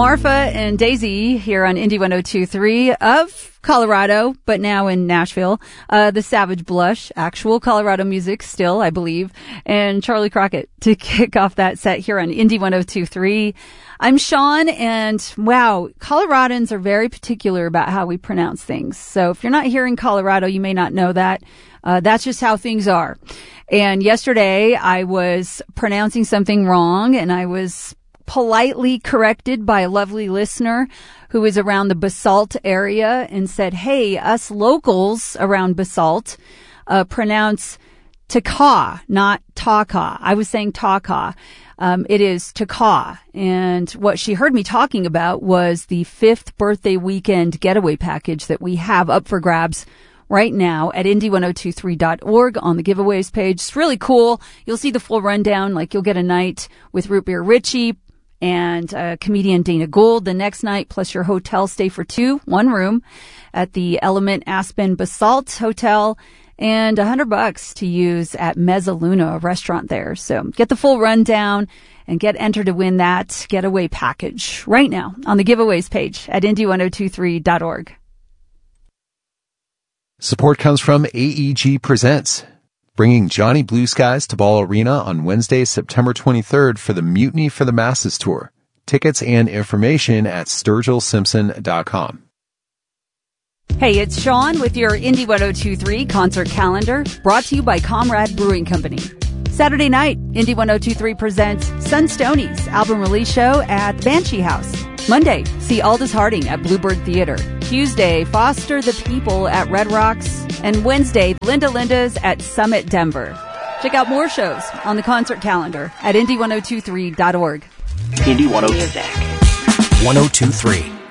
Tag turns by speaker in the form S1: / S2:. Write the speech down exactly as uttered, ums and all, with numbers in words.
S1: Marfa and Daisy here on Indy one oh two point three of Colorado, but now in Nashville. Uh, the Savage Blush, actual Colorado music still, I believe, and Charlie Crockett to kick off that set here on Indy one oh two point three. I'm Sean, and wow, Coloradans are very particular about how we pronounce things. So if you're not here in Colorado, you may not know that. Uh, that's just how things are. And yesterday I was pronouncing something wrong, and I was politely corrected by a lovely listener who is around the Basalt area and said, hey, us locals around Basalt uh, pronounce Taka, not Taka. I was saying Taka. Um, it is Taka. And what she heard me talking about was the fifth birthday weekend getaway package that we have up for grabs right now at Indy ten twenty-three dot org on the giveaways page. It's really cool. You'll see the full rundown. Like, you'll get a night with Root Beer Richie and uh, comedian Dana Gould the next night, plus your hotel stay for two, one room at the Element Aspen Basalt Hotel, and a hundred bucks to use at Mezzaluna, a restaurant there. So get the full rundown and get entered to win that getaway package right now on the giveaways page at Indy ten twenty-three dot org.
S2: Support comes from A E G Presents, bringing Johnny Blue Skies to Ball Arena on Wednesday, September twenty-third for the Mutiny for the Masses Tour. Tickets and information at sturgill simpson dot com.
S1: Hey, it's Sean with your Indy ten twenty-three concert calendar, brought to you by Comrade Brewing Company. Saturday night, Indy ten twenty-three presents Sunstonies album release show at the Banshee House. Monday, see Aldous Harding at Bluebird Theater. Tuesday, Foster the People at Red Rocks. And Wednesday, Linda Linda's at Summit Denver. Check out more shows on the concert calendar at Indy ten twenty-three dot org.
S3: Indy ten twenty-three.
S4: ten twenty-three.